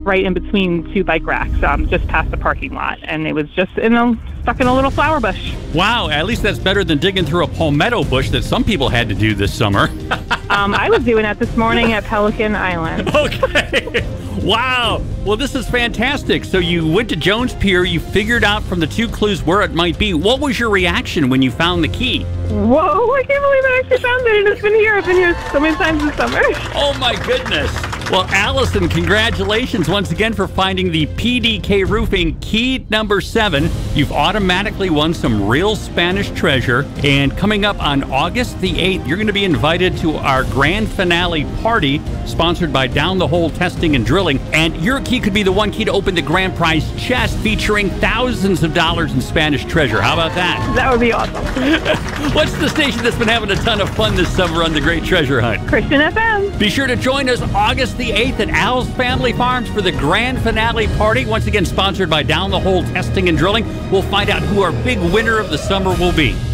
right in between two bike racks, just past the parking lot. And it was just stuck in a little flower bush. Wow, at least that's better than digging through a palmetto bush that some people had to do this summer. I was doing that this morning at Pelican Island. Okay. Wow. Well, this is fantastic. So you went to Jones Pier. You figured out from the 2 clues where it might be. What was your reaction when you found the key? Whoa, I can't believe I actually found it, and it's been here. I've been here so many times this summer. Oh, my goodness. Well, Allison, congratulations once again for finding the PDK Roofing key number 7. You've automatically won some real Spanish treasure. And coming up on August the 8th, you're going to be invited to our grand finale party, sponsored by Down the Hole Testing and Drilling. And your key could be the one key to open the grand prize chest featuring thousands of dollars in Spanish treasure. How about that? That would be awesome. What's the station that's been having a ton of fun this summer on the Great Treasure Hunt? Christian FM. Be sure to join us August the 8th at Al's Family Farms for the grand finale party. Once again, sponsored by Down the Hole Testing and Drilling. We'll find out who our big winner of the summer will be.